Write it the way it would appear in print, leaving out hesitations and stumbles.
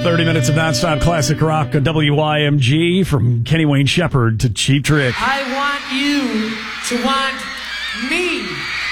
30 minutes of nonstop classic rock, WYMG, from Kenny Wayne Shepherd to Cheap Trick. I want you to want me.